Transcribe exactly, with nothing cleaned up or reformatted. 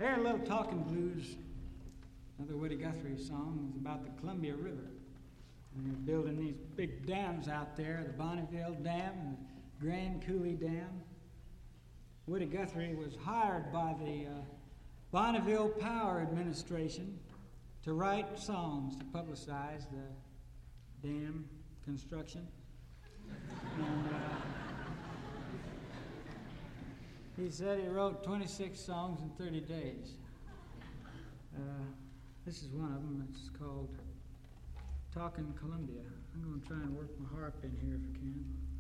There, a little talking blues. Another Woody Guthrie song was about the Columbia River. And they're building these big dams out there, the Bonneville Dam and the Grand Coulee Dam. Woody Guthrie was hired by the uh, Bonneville Power Administration to write songs to publicize the dam construction. And, uh, he said he wrote twenty-six songs in thirty days. Uh, this is one of them. It's called Talkin' Columbia. I'm going to try and work my harp in here if I can.